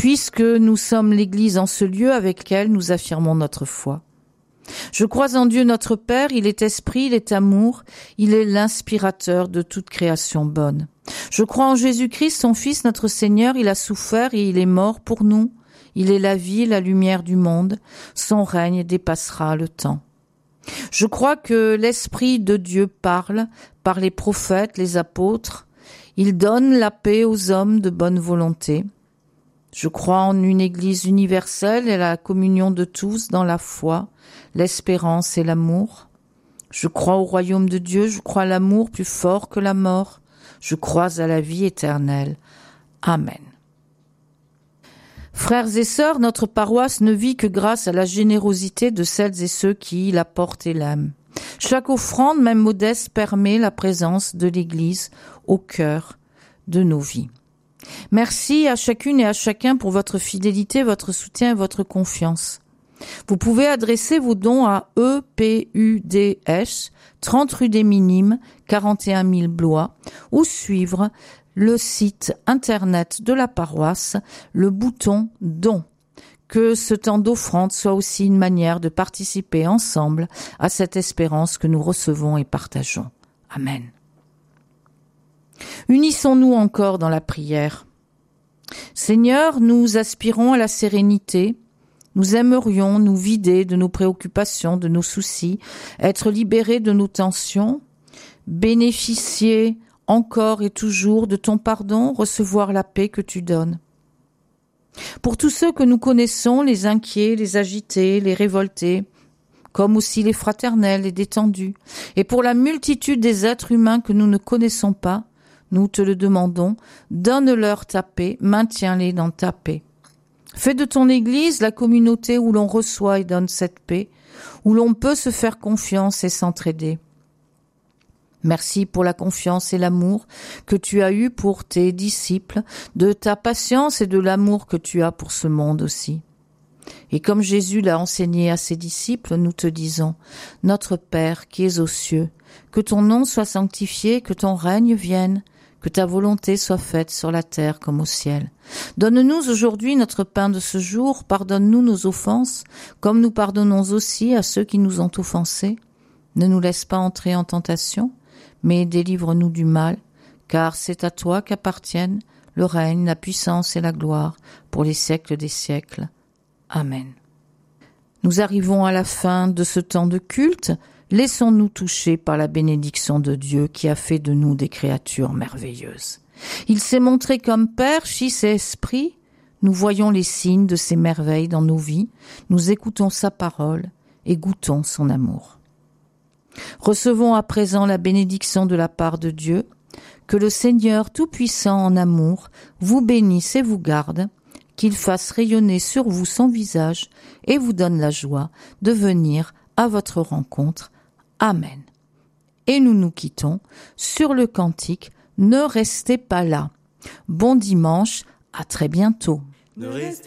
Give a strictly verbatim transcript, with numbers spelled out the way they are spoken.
puisque nous sommes l'Église en ce lieu avec lequel nous affirmons notre foi. Je crois en Dieu notre Père, il est esprit, il est amour, il est l'inspirateur de toute création bonne. Je crois en Jésus-Christ, son Fils, notre Seigneur, il a souffert et il est mort pour nous. Il est la vie, la lumière du monde, son règne dépassera le temps. Je crois que l'Esprit de Dieu parle par les prophètes, les apôtres. Il donne la paix aux hommes de bonne volonté. Je crois en une Église universelle et la communion de tous dans la foi, l'espérance et l'amour. Je crois au royaume de Dieu, je crois à l'amour plus fort que la mort. Je crois à la vie éternelle. Amen. Frères et sœurs, notre paroisse ne vit que grâce à la générosité de celles et ceux qui la portent et l'aiment. Chaque offrande, même modeste, permet la présence de l'Église au cœur de nos vies. Merci à chacune et à chacun pour votre fidélité, votre soutien et votre confiance. Vous pouvez adresser vos dons à E P U D S, trente rue des Minimes, quarante et un mille Blois, ou suivre le site internet de la paroisse, le bouton don. Que ce temps d'offrande soit aussi une manière de participer ensemble à cette espérance que nous recevons et partageons. Amen. Unissons-nous encore dans la prière. Seigneur, nous aspirons à la sérénité. Nous aimerions nous vider de nos préoccupations, de nos soucis, être libérés de nos tensions, bénéficier encore et toujours de ton pardon, recevoir la paix que tu donnes. Pour tous ceux que nous connaissons, les inquiets, les agités, les révoltés, comme aussi les fraternels, les détendus, et pour la multitude des êtres humains que nous ne connaissons pas, nous te le demandons, donne-leur ta paix, maintiens-les dans ta paix. Fais de ton Église la communauté où l'on reçoit et donne cette paix, où l'on peut se faire confiance et s'entraider. Merci pour la confiance et l'amour que tu as eu pour tes disciples, de ta patience et de l'amour que tu as pour ce monde aussi. Et comme Jésus l'a enseigné à ses disciples, nous te disons, Notre Père qui es aux cieux, que ton nom soit sanctifié, que ton règne vienne, que ta volonté soit faite sur la terre comme au ciel. Donne-nous aujourd'hui notre pain de ce jour, pardonne-nous nos offenses, comme nous pardonnons aussi à ceux qui nous ont offensés. Ne nous laisse pas entrer en tentation, mais délivre-nous du mal, car c'est à toi qu'appartiennent le règne, la puissance et la gloire pour les siècles des siècles. Amen. Nous arrivons à la fin de ce temps de culte. Laissons-nous toucher par la bénédiction de Dieu qui a fait de nous des créatures merveilleuses. Il s'est montré comme Père, Fils et Esprit. Nous voyons les signes de ses merveilles dans nos vies. Nous écoutons sa parole et goûtons son amour. Recevons à présent la bénédiction de la part de Dieu. Que le Seigneur Tout-Puissant en amour vous bénisse et vous garde, qu'il fasse rayonner sur vous son visage et vous donne la joie de venir à votre rencontre. Amen. Et nous nous quittons sur le cantique « Ne restez pas là ». Bon dimanche, à très bientôt. Ne restez